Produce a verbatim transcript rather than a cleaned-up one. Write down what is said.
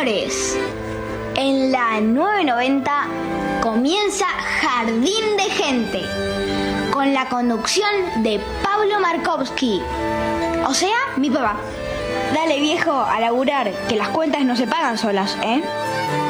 señores, en la nueve noventa comienza Jardín de Gente, con la conducción de Pablo Markovsky, o sea, mi papá. Dale, viejo, a laburar, que las cuentas no se pagan solas, ¿eh?